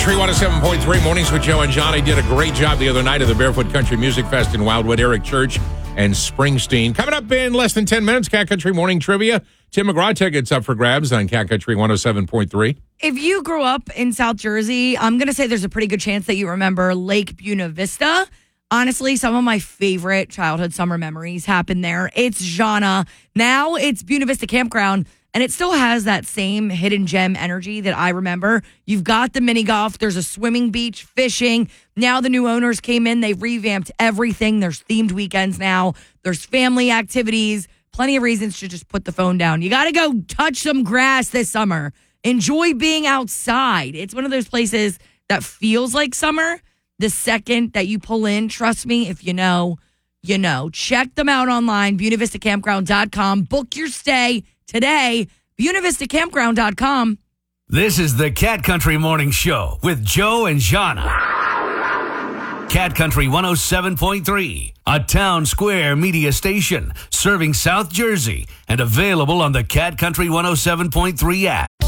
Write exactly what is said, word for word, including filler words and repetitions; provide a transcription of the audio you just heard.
Country one oh seven point three Mornings with Joe and Johnny did a great job the other night at the Barefoot Country Music Fest in Wildwood. Eric Church and Springsteen. Coming up in less than ten minutes, Cat Country Morning Trivia. Tim McGraw tickets up for grabs on Cat Country one oh seven point three. If you grew up in South Jersey, I'm going to say there's a pretty good chance that you remember Lake Buena Vista. Honestly, some of my favorite childhood summer memories happened there. It's Jana. Now it's Buena Vista Campground, and it still has that same hidden gem energy that I remember. You've got the mini golf. There's a swimming beach, fishing. Now the new owners came in. They've revamped everything. There's themed weekends now. There's family activities. Plenty of reasons to just put the phone down. You got to go touch some grass this summer. Enjoy being outside. It's one of those places that feels like summer. The second that you pull in, trust me, if you know, you know. Check them out online, buena vista campground dot com. Book your stay today, buena vista campground dot com. This is the Cat Country Morning Show with Joe and Jana. Cat Country one oh seven point three, a Town Square media station serving South Jersey and available on the Cat Country one oh seven point three app.